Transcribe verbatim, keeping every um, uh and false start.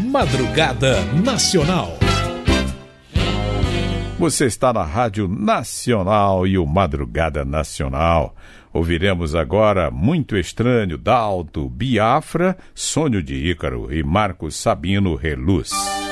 Madrugada Nacional. Você está na Rádio Nacional e o Madrugada Nacional. Ouviremos agora Muito Estranho, Dalto, Biafra, Sonho de Ícaro e Marcos Sabino, Reluz.